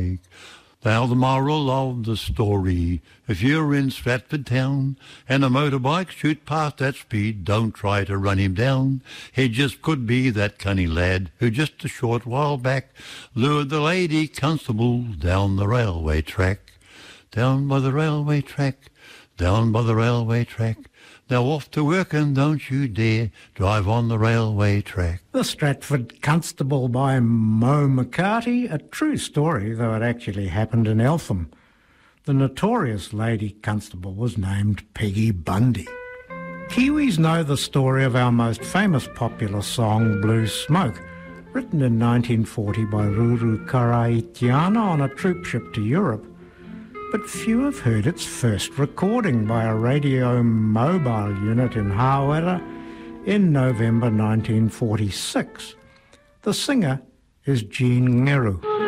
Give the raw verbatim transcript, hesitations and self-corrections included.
like. Now the moral of the story, if you're in Stratford town and a motorbike shoot past at speed, don't try to run him down. He just could be that cunning lad who just a short while back lured the lady constable down the railway track. Down by the railway track, down by the railway track. Now off to work and don't you dare drive on the railway track. The Stratford Constable by Mo McCarty, a true story, though it actually happened in Eltham. The notorious lady constable was named Peggy Bundy. Kiwis know the story of our most famous popular song, Blue Smoke, written in nineteen forty by Ruru Karaitiana on a troop ship to Europe. But few have heard its first recording by a radio mobile unit in Hawera in November nineteen forty-six. The singer is Jean Ngeru.